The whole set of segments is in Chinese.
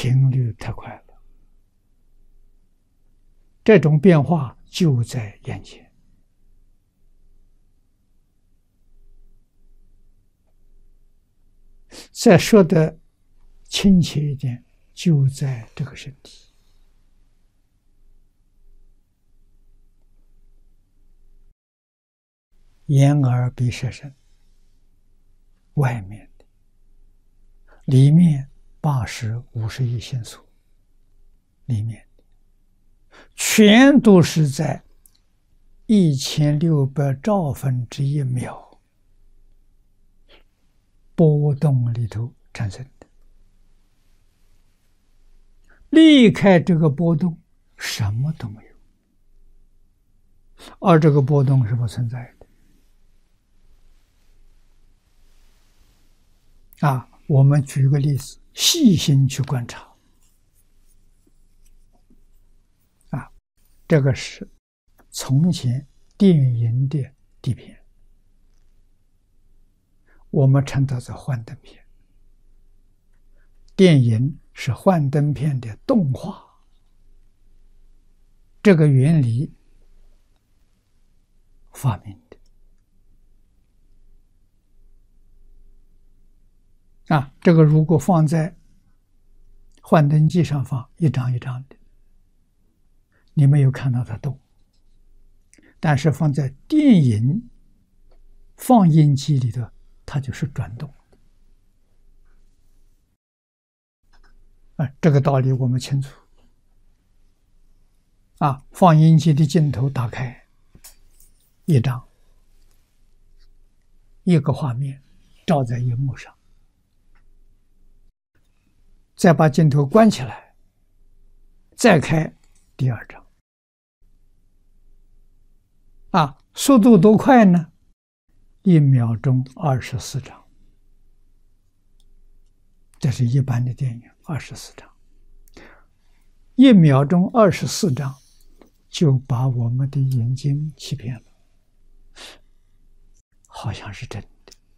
频率太快了，这种变化就在眼前。再说的亲切一点，就在这个身体。眼耳鼻舌身，外面的，里面80、50亿心所，里面的全都是在1600兆分之一秒波动里头产生的。离开这个波动，什么都没有，而这个波动是不存在的。我们举个例子，细心去观察。这个是从前电影的底片，我们称它是幻灯片。电影是幻灯片的动画，这个原理发明的。这个如果放在幻灯机上放，一张一张的，你没有看到它动，但是放在电影放映机里头，它就是转动。这个道理我们清楚。放映机的镜头打开，一张，一个画面照在荧幕上，再把镜头关起来，再开第二张。速度多快呢？1秒钟24张，这是一般的电影，24张。1秒钟24张，就把我们的眼睛欺骗了，好像是真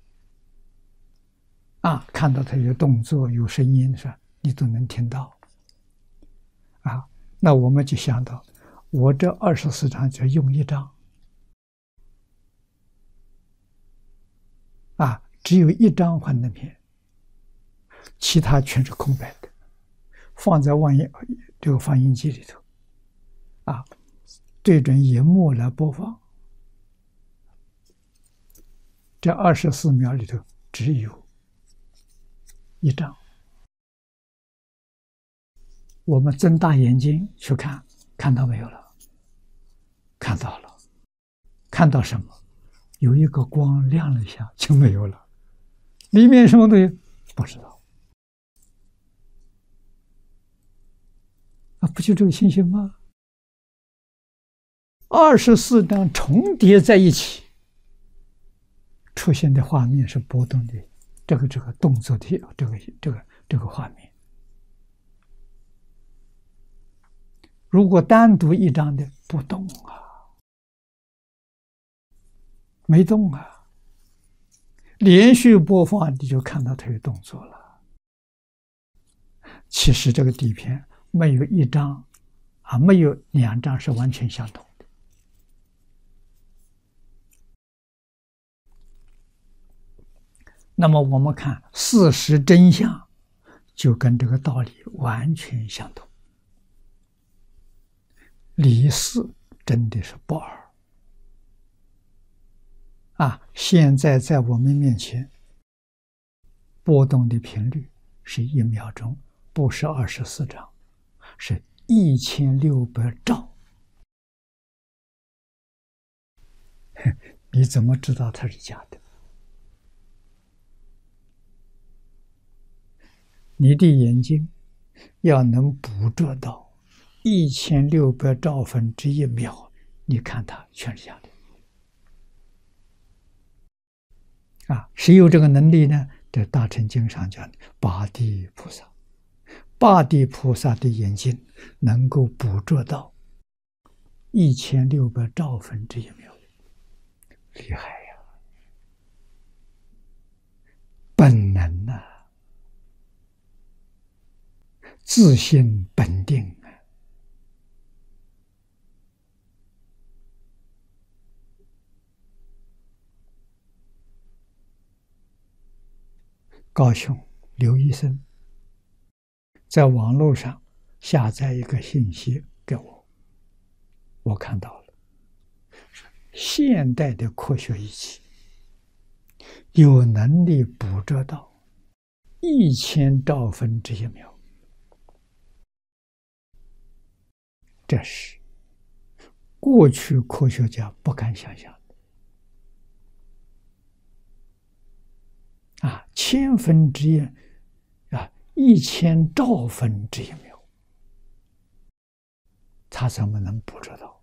的。看到它有动作、有声音，是吧？你都能听到。那我们就想到，我这24张就用1张。只有1张幻灯片，其他全是空白的，放在这个放映机里头，对准荧幕来播放。这24秒里头只有1张。我们睁大眼睛去看，看到没有了？看到了。看到什么？有一个光亮了一下就没有了。里面什么东西不知道。不就这个情形吗？24张重叠在一起，出现的画面是波动的，这个动作的这个画面。如果单独1张的不动没动连续播放你就看到它有动作了。其实这个底片没有1张没有2张是完全相同的。那么我们看事实真相，就跟这个道理完全相同。理事真的是不二。现在在我们面前波动的频率是1秒钟，不是24张，是1600兆。你怎么知道它是假的？你的眼睛要能捕捉到1600兆分之一秒，你看它全是假的。谁有这个能力呢？这《大乘经》上讲的八地菩萨，八地菩萨的眼睛能够捕捉到1600兆分之一秒，厉害呀！本能自性本定啊！高雄刘医生在网络上下载一个信息给我，我看到了，现代的科学仪器有能力捕捉到1000兆分之1秒，这是过去科学家不敢想象的啊！1000分之一啊，1000兆分之1秒，他怎么能捕捉到？